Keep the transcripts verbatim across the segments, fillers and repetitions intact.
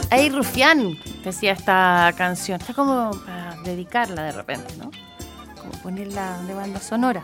Hey Rufián, decía esta canción. Está como para dedicarla de repente, ¿no? Como ponerla de banda sonora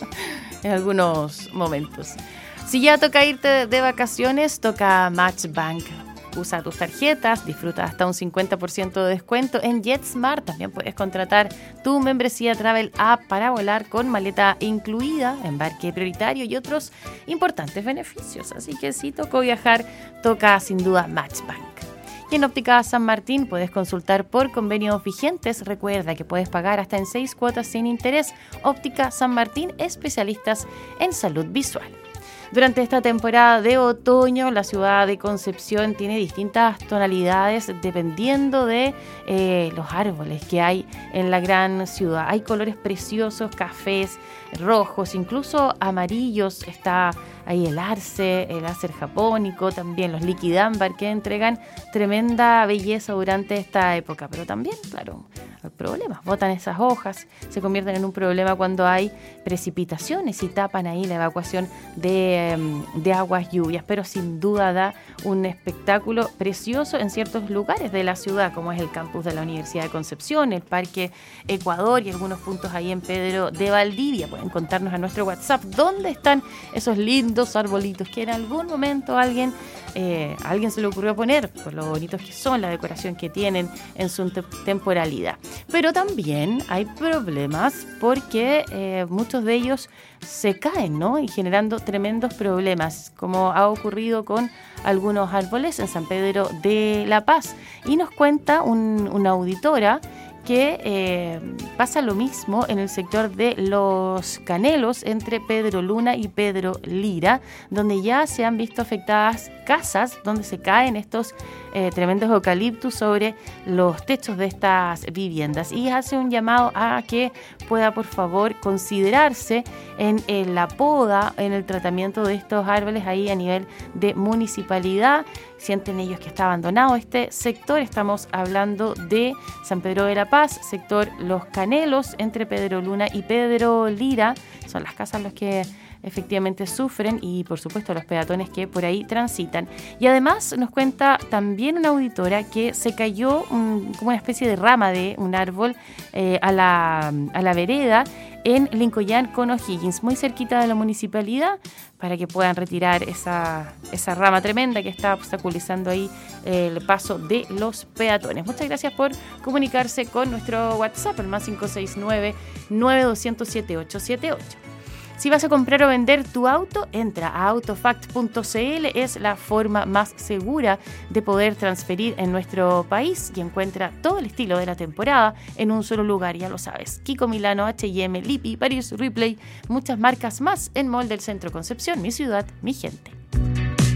en algunos momentos. Si ya toca irte de vacaciones, toca Matchbank. Usa tus tarjetas, disfruta hasta un cincuenta por ciento de descuento en JetSmart. También puedes contratar tu membresía Travel App para volar con maleta incluida, embarque prioritario y otros importantes beneficios. Así que si tocó viajar, toca sin duda Matchbank. Y en Óptica San Martín puedes consultar por convenios vigentes. Recuerda que puedes pagar hasta en seis cuotas sin interés. Óptica San Martín, especialistas en salud visual. Durante esta temporada de otoño, la ciudad de Concepción tiene distintas tonalidades dependiendo de eh, los árboles que hay en la gran ciudad. Hay colores preciosos, cafés, rojos, incluso amarillos. Está ahí el arce, el arce japónico, también los liquidámbar que entregan tremenda belleza durante esta época. Pero también, claro, hay problemas. Botan esas hojas, se convierten en un problema cuando hay precipitaciones y tapan ahí la evacuación de, de aguas lluvias. Pero sin duda da un espectáculo precioso en ciertos lugares de la ciudad, como es el campus de la Universidad de Concepción, el Parque Ecuador y algunos puntos ahí en Pedro de Valdivia. Pueden contarnos a nuestro WhatsApp dónde están esos lindos arbolitos que en algún momento alguien, eh, a alguien se le ocurrió poner, por lo bonitos que son, la decoración que tienen en su te- temporalidad. Pero también hay problemas porque eh, muchos de ellos se caen, ¿no? Y generando tremendos problemas, como ha ocurrido con algunos árboles en San Pedro de La Paz. Y nos cuenta un, una auditora que eh, pasa lo mismo en el sector de Los Canelos entre Pedro Luna y Pedro Lira, donde ya se han visto afectadas casas donde se caen estos eh, tremendos eucaliptus sobre los techos de estas viviendas, y hace un llamado a que pueda por favor considerarse en, en la poda, en el tratamiento de estos árboles ahí a nivel de municipalidad. Sienten ellos que está abandonado este sector. Estamos hablando de San Pedro de la Paz, sector Los Canelos, entre Pedro Luna y Pedro Lira. Son las casas los que efectivamente sufren y por supuesto los peatones que por ahí transitan. Y además nos cuenta también una auditora que se cayó un, como una especie de rama de un árbol eh, a, la, a la vereda en Lincoln con O'Higgins, muy cerquita de la municipalidad, para que puedan retirar esa, esa rama tremenda que está obstaculizando ahí el paso de los peatones. Muchas gracias por comunicarse con nuestro WhatsApp, el más cinco seis nueve, nueve dos cero siete, siete ocho siete ocho. Si vas a comprar o vender tu auto, entra a autofact punto c l. Es la forma más segura de poder transferir en nuestro país y encuentra todo el estilo de la temporada en un solo lugar, ya lo sabes. Kiko Milano, H y M, Lippi, Paris, Ripley, muchas marcas más en Mall del Centro Concepción, mi ciudad, mi gente.